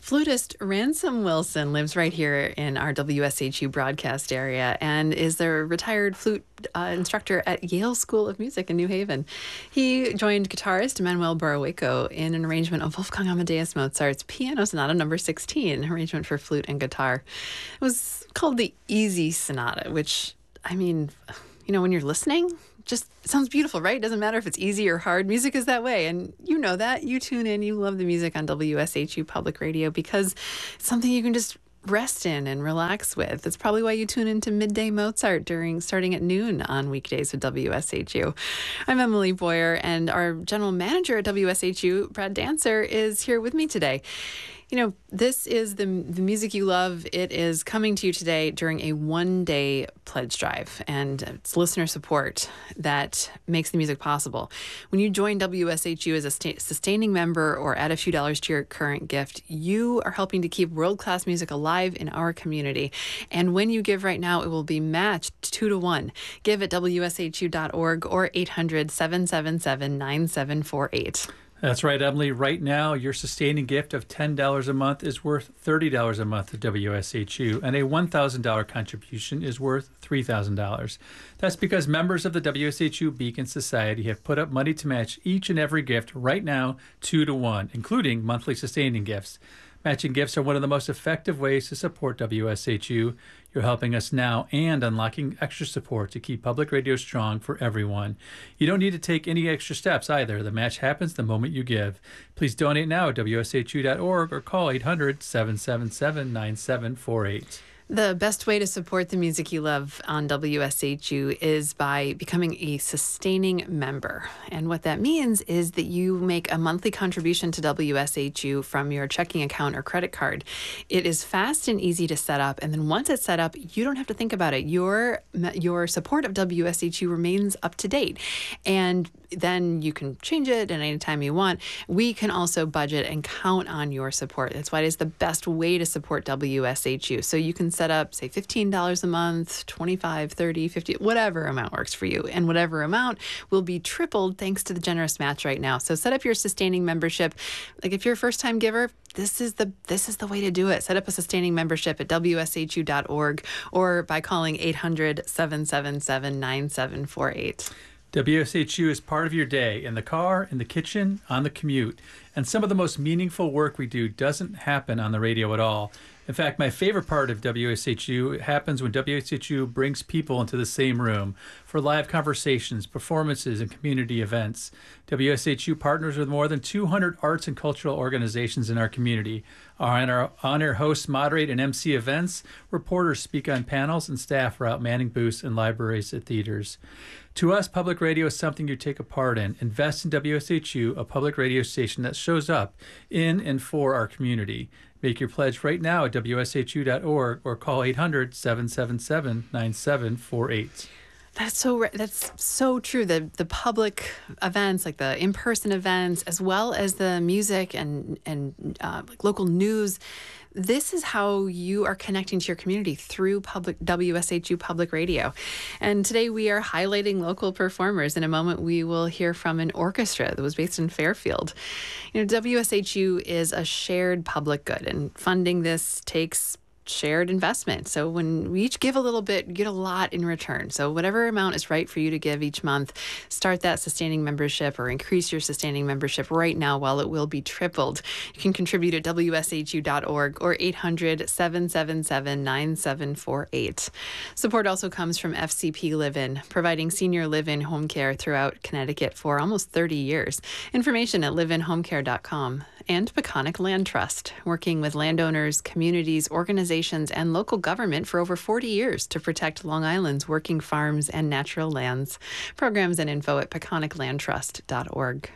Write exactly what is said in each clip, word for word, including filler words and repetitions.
Flutist Ransom Wilson lives right here in our W S H U broadcast area and is the retired flute uh, instructor at Yale School of Music in New Haven. He joined guitarist Manuel Barawico in an arrangement of Wolfgang Amadeus Mozart's Piano Sonata number sixteen, arrangement for flute and guitar. It was called the Easy Sonata, which, I mean, you know, when you're listening, just it sounds beautiful, right? It doesn't matter if it's easy or hard. Music is that way. And you know that. You tune in. You love the music on W S H U Public Radio because it's something you can just rest in and relax with. That's probably why you tune into Midday Mozart during starting at noon on weekdays with W S H U. I'm Emily Boyer, and our general manager at W S H U, Brad Dancer, is here with me today. You know, this is the, the music you love. It is coming to you today during a one-day pledge drive, and it's listener support that makes the music possible. When you join W S H U as a sta- sustaining member or add a few dollars to your current gift, you are helping to keep world-class music alive in our community. And when you give right now, it will be matched two to one. Give at W S H U dot org or eight hundred, seven seven seven, nine seven four eight. That's right, Emily. Right now, your sustaining gift of ten dollars a month is worth thirty dollars a month to W S H U, and a one thousand dollars contribution is worth three thousand dollars. That's because members of the W S H U Beacon Society have put up money to match each and every gift right now, two to one, including monthly sustaining gifts. Matching gifts are one of the most effective ways to support W S H U. You're helping us now and unlocking extra support to keep public radio strong for everyone. You don't need to take any extra steps either. The match happens the moment you give. Please donate now at W S H U dot org or call eight hundred, seven seven seven, nine seven four eight. The best way to support the music you love on W S H U is by becoming a sustaining member. And what that means is that you make a monthly contribution to W S H U from your checking account or credit card. It is fast and easy to set up. And then once it's set up, you don't have to think about it. Your, your support of W S H U remains up to date. And then you can change it at any time you want. We can also budget and count on your support. That's why it is the best way to support W S H U. So you can set up, say, fifteen dollars a month, twenty-five, thirty, fifty, whatever amount works for you. And whatever amount will be tripled thanks to the generous match right now. So set up your sustaining membership. Like if you're a first-time giver, this is the this is the way to do it. Set up a sustaining membership at W S H U dot org or by calling eight hundred, seven seven seven, nine seven four eight. W S H U is part of your day, in the car, in the kitchen, on the commute. And some of the most meaningful work we do doesn't happen on the radio at all. In fact, my favorite part of W S H U happens when W S H U brings people into the same room for live conversations, performances, and community events. W S H U partners with more than two hundred arts and cultural organizations in our community. Our on-air hosts moderate and M C events, reporters speak on panels, and staff are out manning booths in libraries at theaters. To us, public radio is something you take a part in. Invest in W S H U, a public radio station that shows up in and for our community. Make your pledge right now at W S H U dot org or call eight hundred, seven seven seven, nine seven four eight. That's so that's so true. The the public events, like the in-person events, as well as the music and and uh, like local news. This is how you are connecting to your community through public W S H U Public Radio. And today we are highlighting local performers. In a moment, we will hear from an orchestra that was based in Fairfield. You know, W S H U is a shared public good, and funding this takes shared investment. So when we each give a little bit, you get a lot in return. So whatever amount is right for you to give each month, start that sustaining membership or increase your sustaining membership right now while it will be tripled. You can contribute at W S H U dot org or eight hundred, seven seven seven, nine seven four eight. Support also comes from F C P Live-In, providing senior live-in home care throughout Connecticut for almost thirty years. Information at live in home care dot com. And Peconic Land Trust, working with landowners, communities, organizations, and local government for over forty years to protect Long Island's working farms and natural lands. Programs and info at peconic land trust dot org.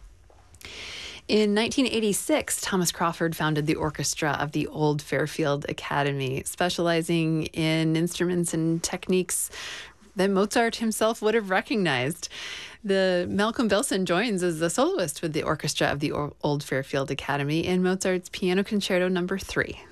In nineteen eighty-six, Thomas Crawford founded the orchestra of the Old Fairfield Academy, specializing in instruments and techniques that Mozart himself would have recognized. The Malcolm Bilson joins as the soloist with the orchestra of the Old Fairfield Academy in Mozart's Piano Concerto number three.